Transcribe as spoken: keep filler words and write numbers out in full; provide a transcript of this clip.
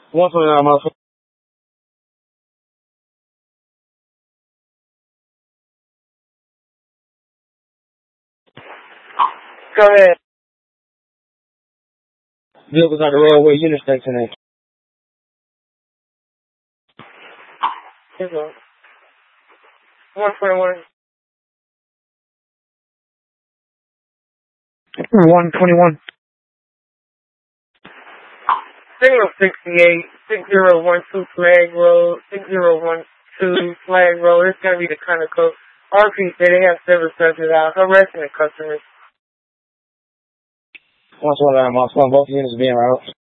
one twenty-nine miles. Go ahead. Vehicles on the roadway, unit station in. Yes, sir. one twenty-one. one twenty-one. Signal sixty-eight, six zero one two Flag Road, six zero one two Flag Road. It's going to be the kind of code. R P say they have several subjects out harassing the customers. one twenty-nine miles, both units being routed.